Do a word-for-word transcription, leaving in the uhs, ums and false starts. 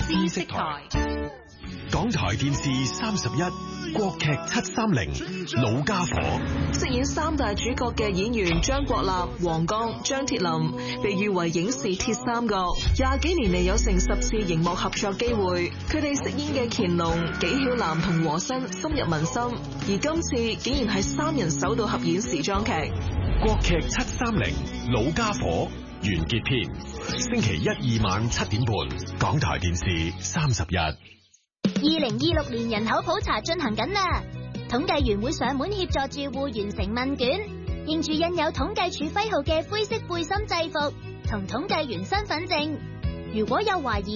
知識台。 港台電視三十一，國劇七三零，老家伙。 飾演三大主角嘅演員張國立、黃剛、張鐵林，被譽為影視鐵三角。廿幾年嚟有成十次熒幕合作機會，佢哋飾演嘅乾隆、紀曉嵐同和珅深入民心。而今次竟然係三人首度合演時裝劇。 國劇七三零，老家伙完結篇，星期一二晚七點半，港台電視三十一。 二零二六年人口普查進行緊啦，統計員會上門協助住戶完成問卷，認住印有統計處徽號嘅灰色背心制服同統計員身份證。如果有懷疑